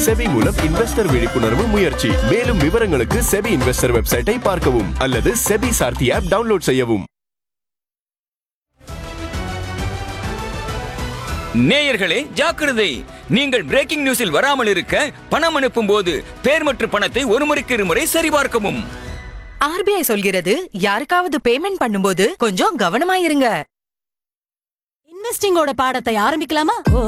SEBI மூலம் investor விழிப்புணர்வு முயற்சி. மேலும் விவரங்களுக்கு செபி இன்வெஸ்டர் வெப்சைட்டை பார்க்கவும் அல்லது செபி சார்த்தி ஆப் டவுன்லோட் செய்யவும். நேயர்களே ஜாக்கிரதை, நீங்கள் பிரேக்கிங் நியூஸில் வராமல் இருக்க பணம் அனுப்பும் போது பேர் மற்றும் பணத்தை ஒரு முறைக்கு இருமுறை சரிபார்க்கவும். ஆர்பிஐ சொல்கிறது, யாருக்காவது பேமெண்ட் பண்ணும்போது கொஞ்சம் கவனமாயிருங்க. இன்வெஸ்டிங்கோட பாடத்தை ஆரம்பிக்கலாமா?